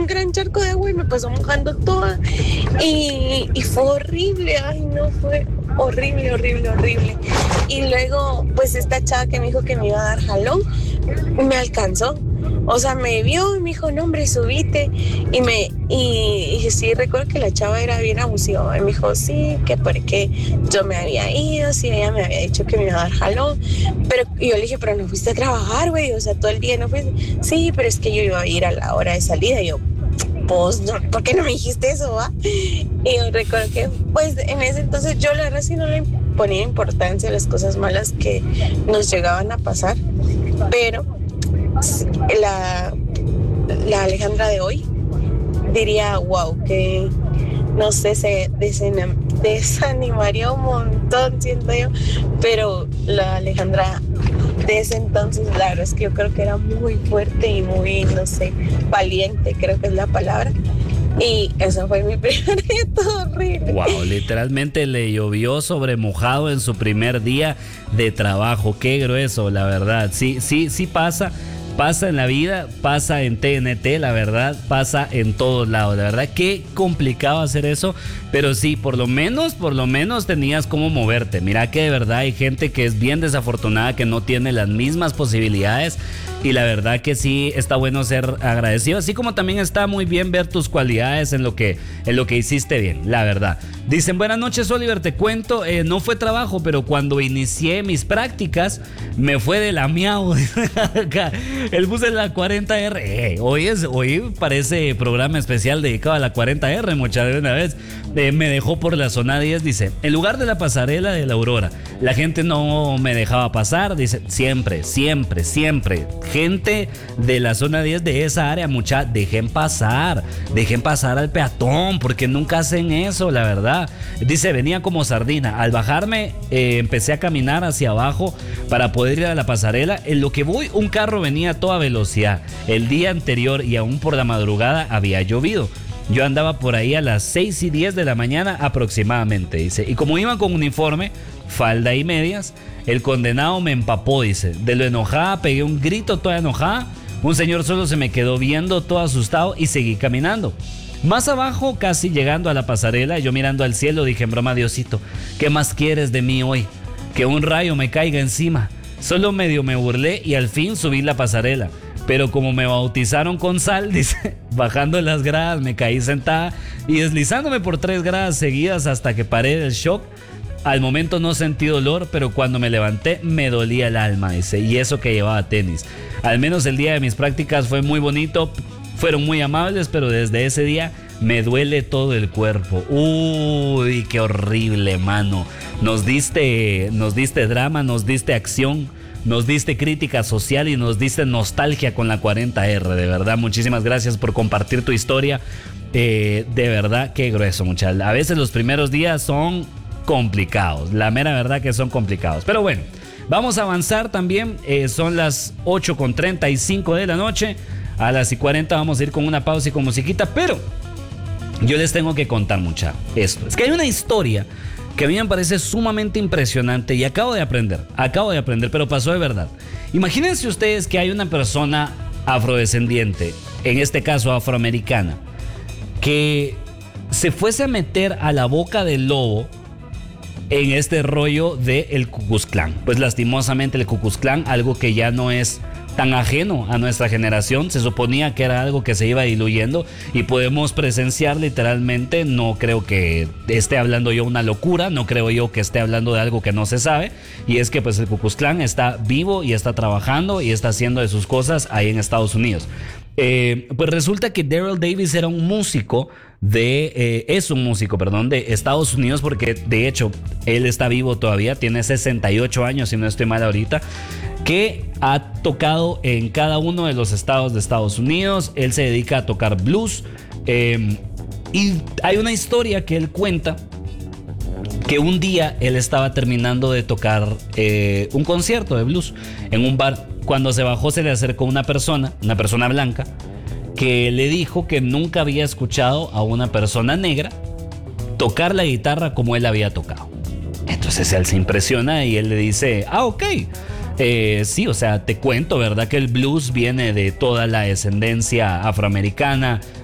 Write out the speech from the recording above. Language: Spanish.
un gran charco de agua y me pasó mojando toda. Y fue horrible, ay no, fue horrible, horrible, horrible. Y luego, pues esta chava que me dijo que me iba a dar jalón, me alcanzó. O sea, me vio y me dijo, no hombre, subite. Y sí, recuerdo que la chava era bien abusiva. Y me dijo, sí, que porque yo me había ido, sí, ella me había dicho que me iba a dar jalón. Pero y yo le dije, pero no fuiste a trabajar, güey, o sea, todo el día no fuiste. Sí, pero es que yo iba a ir a la hora de salida. Y yo, pues, no, ¿por qué no me dijiste eso, va? Y yo recuerdo que, pues, en ese entonces yo la verdad sí no le ponía importancia a las cosas malas que nos llegaban a pasar. Pero la, la Alejandra de hoy diría, wow, que no sé, se desanimaría un montón, siento yo, pero la Alejandra de ese entonces, la verdad es que yo creo que era muy fuerte y muy, no sé, valiente, creo que es la palabra. Y eso fue mi primer día, todo horrible. Wow, literalmente le llovió sobre mojado en su primer día de trabajo. Qué grueso, la verdad. Sí, sí, sí pasa. Pasa en la vida, pasa en TNT, la verdad, pasa en todos lados. La verdad, qué complicado hacer eso, pero sí, por lo menos tenías cómo moverte. Mira que de verdad hay gente que es bien desafortunada, que no tiene las mismas posibilidades, y la verdad que sí está bueno ser agradecido, así como también está muy bien ver tus cualidades en lo que hiciste bien, la verdad. Dicen, buenas noches, Oliver, te cuento, no fue trabajo, pero cuando inicié mis prácticas me fue de la miau. El bus de la 40R. Hoy parece programa especial dedicado a la 40R, mucha de una vez. Me dejó por la zona 10, dice, en lugar de la pasarela de la Aurora. La gente no me dejaba pasar, dice, siempre. Gente de la zona 10 de esa área, mucha, dejen pasar al peatón, porque nunca hacen eso, la verdad. Dice, venía como sardina. Al bajarme, empecé a caminar hacia abajo para poder ir a la pasarela. En lo que voy, un carro venía a toda velocidad. El día anterior y aún por la madrugada había llovido. Yo andaba por ahí a las 6:10 de la mañana aproximadamente, dice. Y como iba con uniforme, falda y medias, el condenado me empapó, dice. De lo enojada, pegué un grito toda enojada. Un señor solo se me quedó viendo todo asustado y seguí caminando. Más abajo, casi llegando a la pasarela, yo mirando al cielo dije en broma, Diosito, ¿qué más quieres de mí hoy? Que un rayo me caiga encima. Solo medio me burlé y al fin subí la pasarela. Pero como me bautizaron con sal, dice, bajando las gradas me caí sentada y deslizándome por 3 gradas seguidas hasta que paré del shock. Al momento no sentí dolor, pero cuando me levanté me dolía el alma, dice, y eso que llevaba tenis. Al menos el día de mis prácticas fue muy bonito, fueron muy amables, pero desde ese día me duele todo el cuerpo. Uy, qué horrible, mano. Nos diste drama, nos diste acción, nos diste crítica social y nos diste nostalgia con la 40R. De verdad, muchísimas gracias por compartir tu historia. De verdad, qué grueso, muchachos. A veces los primeros días son complicados. La mera verdad que son complicados. Pero bueno, vamos a avanzar también. Son las 8:35 de la noche. A las 40 vamos a ir con una pausa y con musiquita. Pero yo les tengo que contar esto. Es que hay una historia que a mí me parece sumamente impresionante y acabo de aprender, pero pasó de verdad. Imagínense ustedes que hay una persona afrodescendiente, en este caso afroamericana, que se fuese a meter a la boca del lobo en este rollo del Ku Klux Klan. Pues lastimosamente el Ku Klux Klan, algo que ya no es tan ajeno a nuestra generación, se suponía que era algo que se iba diluyendo y podemos presenciar literalmente. No creo que esté hablando yo una locura, no creo yo que esté hablando de algo que no se sabe, y es que pues el Ku Klux Klan está vivo y está trabajando y está haciendo de sus cosas ahí en Estados Unidos. Pues resulta que Daryl Davis era un músico de Estados Unidos, porque de hecho él está vivo todavía, tiene 68 años si no estoy mal ahorita, que ha tocado en cada uno de los estados de Estados Unidos. Él se dedica a tocar blues, y hay una historia que él cuenta que un día él estaba terminando de tocar un concierto de blues en un bar. Cuando se bajó se le acercó una persona blanca, que le dijo que nunca había escuchado a una persona negra tocar la guitarra como él había tocado. Entonces él se impresiona y él le dice, ok, sí, o sea, te cuento, ¿verdad? Que el blues viene de toda la descendencia afroamericana,